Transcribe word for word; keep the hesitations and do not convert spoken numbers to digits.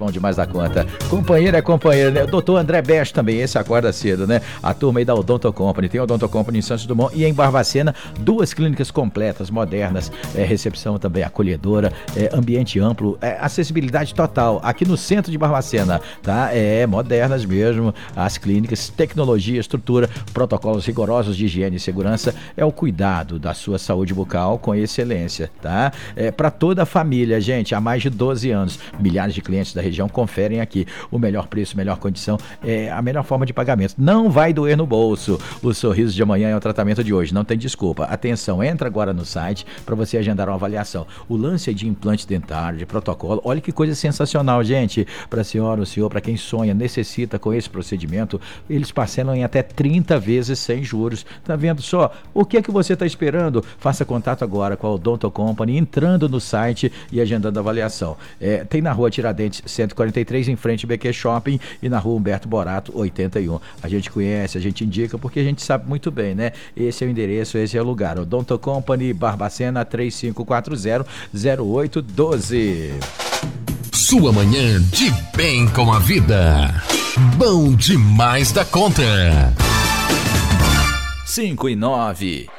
bom demais da conta. Companheiro é companheiro, né? O doutor André Best também, esse acorda cedo, né? A turma aí da Odonto Company. Tem a Odonto Company em Santos Dumont e em Barbacena, duas clínicas completas, modernas, é, recepção também acolhedora, é, ambiente amplo, é, acessibilidade total. Aqui no centro de Barbacena, tá? É, modernas mesmo, as clínicas, tecnologia, estrutura, protocolos rigorosos de higiene e segurança, é o cuidado da sua saúde bucal com excelência, tá? É para toda a família, gente, há mais de doze anos. Milhares de clientes da região conferem aqui o melhor preço, melhor condição, é a melhor forma de pagamento. Não vai doer no bolso. O sorriso de amanhã é o tratamento de hoje, não tem desculpa. Atenção, entra agora no site para você agendar uma avaliação. O lance de implante dentário, de protocolo, olha que coisa sensacional, gente. Para a senhora, o senhor, para quem sonha, necessita com esse procedimento, eles parcelam em até trinta vezes sem juros. Tá vendo só? O que é que você está esperando? Faça contato agora com a Odonto Company, entrando no site e agendando a avaliação. É, tem na rua Tiradentes cento e quarenta e três, em frente ao B Q Shopping, e na rua Humberto Borato oitenta e um. A gente conhece, a gente indica, porque a gente sabe muito bem, né? Esse é o endereço, esse é o lugar. Odonto Company, Barbacena, três cinco quatro zero, zero oito um dois. Sua manhã de bem com a vida. Bom demais da conta. cinco e nove.